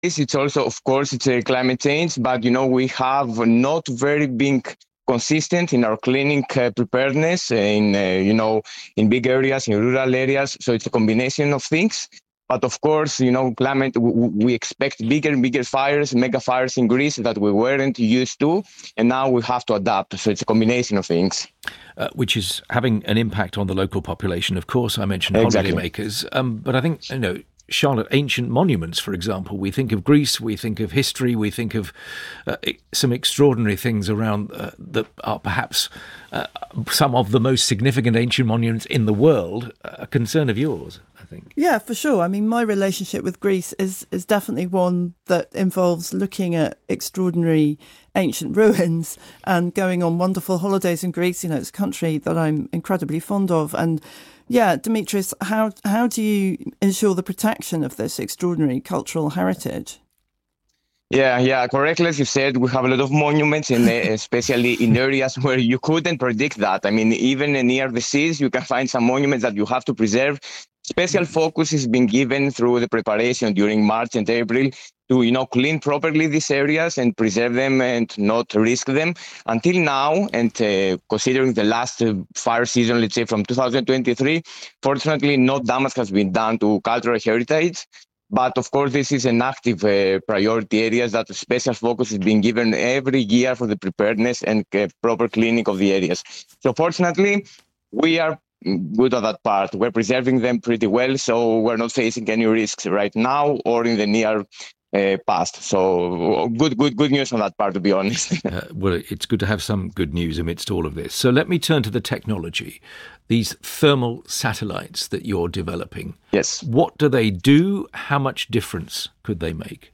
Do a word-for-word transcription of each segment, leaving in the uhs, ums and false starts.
it's also, of course, it's a climate change, but, you know, we have not very big consistent in our clinic uh, preparedness in, uh, you know, in big areas, in rural areas. So it's a combination of things. But of course, you know, climate, we expect bigger and bigger fires, mega fires in Greece that we weren't used to. And now we have to adapt. So it's a combination of things. Uh, which is having an impact on the local population, of course. I mentioned Exactly. holidaymakers. Um, but I think, you know, Charlotte, ancient monuments, for example. We think of Greece, we think of history, we think of uh, some extraordinary things around uh, that are perhaps uh, some of the most significant ancient monuments in the world. A concern of yours, I think. Yeah, for sure. I mean, my relationship with Greece is, is definitely one that involves looking at extraordinary ancient ruins and going on wonderful holidays in Greece. You know, it's a country that I'm incredibly fond of. And yeah, Dimitris, how how do you ensure the protection of this extraordinary cultural heritage? Yeah, yeah, correctly. As you said, we have a lot of monuments, in, especially in areas where you couldn't predict that. I mean, even near the seas, you can find some monuments that you have to preserve. Special focus is being given through the preparation during March and April to, you know, clean properly these areas and preserve them and not risk them. Until now, and uh, considering the last uh, fire season, let's say from two thousand twenty-three, fortunately, no damage has been done to cultural heritage. But of course, this is an active uh, priority areas that special focus is being given every year for the preparedness and uh, proper cleaning of the areas. So fortunately, we are good at that part. We're preserving them pretty well, so we're not facing any risks right now or in the near uh, past. So good, good, good news on that part, to be honest. uh, well, it's good to have some good news amidst all of this. So let me turn to the technology. These thermal satellites that you're developing. Yes. What do they do? How much difference could they make?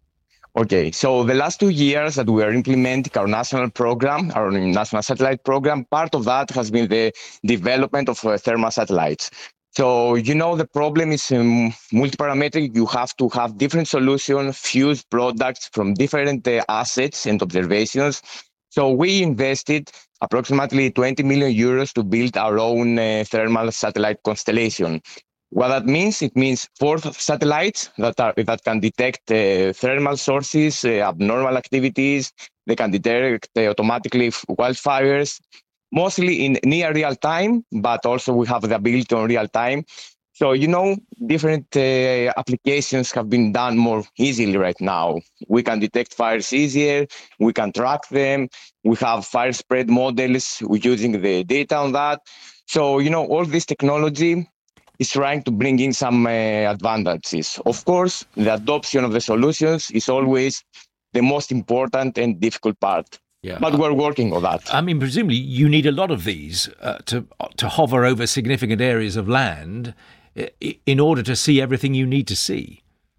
Okay, so the last two years that we are implementing our national program, our national satellite program, part of that has been the development of uh, thermal satellites. So, you know, the problem is um, multi-parametric. You have to have different solutions, fuse products from different uh, assets and observations. So we invested approximately twenty million euros to build our own uh, thermal satellite constellation. What that means, it means four satellites that are that can detect uh, thermal sources, uh, abnormal activities. They can detect uh, automatically wildfires, mostly in near real time, but also we have the ability on real time. So, you know, different uh, applications have been done more easily right now. We can detect fires easier. We can track them. We have fire spread models. We're using the data on that. So, you know, all this technology is trying to bring in some uh, advantages. Of course, the adoption of the solutions is always the most important and difficult part. Yeah. But we're working on that. I mean, presumably you need a lot of these uh, to to hover over significant areas of land in order to see everything you need to see.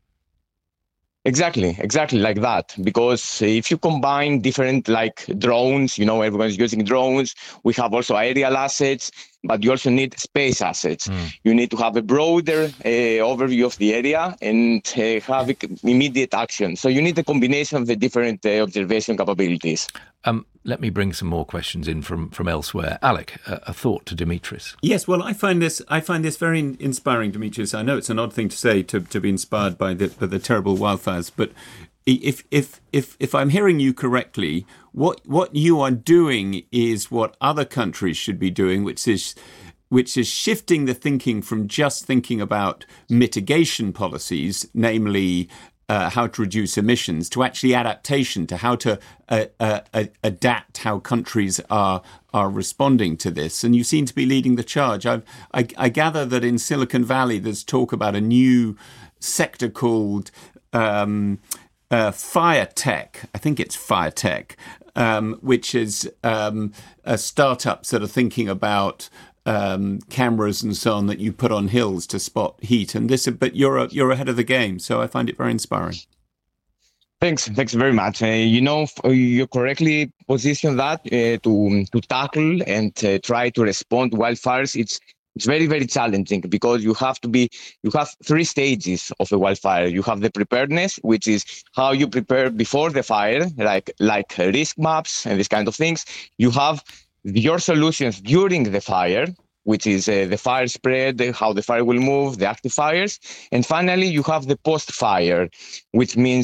Exactly, exactly like that. Because if you combine different like drones, you know, everyone's using drones. We have also aerial assets, but you also need space assets. Mm. You need to have a broader uh, overview of the area and uh, have immediate action. So you need a combination of the different uh, observation capabilities. Um, let me bring some more questions in from, from elsewhere. Alec, uh, a thought to Dimitris. Yes, well, I find this I find this very inspiring, Dimitris. I know it's an odd thing to say to, to be inspired by the, by the terrible wildfires, but if if if if I'm hearing you correctly, what what you are doing is what other countries should be doing, which is which is shifting the thinking from just thinking about mitigation policies, namely Uh, how to reduce emissions, to actually adaptation, to how to uh, uh, uh, adapt how countries are are responding to this. And you seem to be leading the charge. I've, I, I gather that in Silicon Valley there's talk about a new sector called um, uh, fire tech. I think it's fire tech, um, which is um, uh, startups that are thinking about Um, cameras and so on that you put on hills to spot heat, and this. But you're a, you're ahead of the game, so I find it very inspiring. Thanks, thanks very much. Uh, you know, you correctly position that uh, to to tackle and uh, try to respond to wildfires. It's it's very very challenging because you have to be you have three stages of a wildfire. You have the preparedness, which is how you prepare before the fire, like like risk maps and these kind of things. You have your solutions during the fire, which is uh, the fire spread, how the fire will move, the active fires. And finally, you have the post-fire, which means